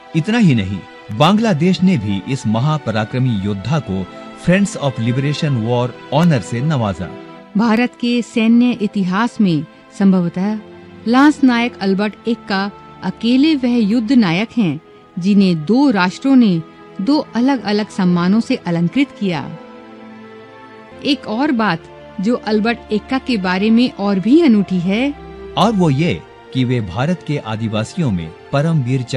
इतना ही नहीं, बांग्लादेश ने भी इस महापराक्रमी योद्धा को friends of liberation war honour से नवाजा। भारत के सैन्य इतिहास में संभवतः लांस नायक अल्बर्ट एक्का अकेले वह युद्ध नायक हैं जिन्हें 2 राष्ट्रों ने 2 अलग-अलग सम्मानों से अलंकृत किया। एक और बात जो अल्बर्ट एक्का के बारे में और भी अनूठी है, और वो ये कि वे भारत के आदिवासियों में परमवीर